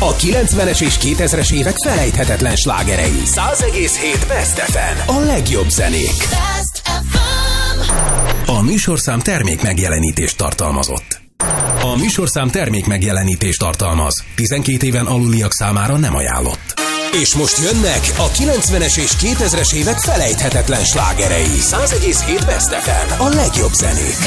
A 90-es és 2000-es évek felejthetetlen slágerei. 100,7 Best FM. A legjobb zenék. Best FM. A műsorszám termék megjelenítést tartalmazott. A műsorszám termék megjelenítést tartalmaz. 12 éven aluliak számára nem ajánlott. És most jönnek a 90-es és 2000-es évek felejthetetlen slágerei. 100,7 Best FM. A legjobb zenék.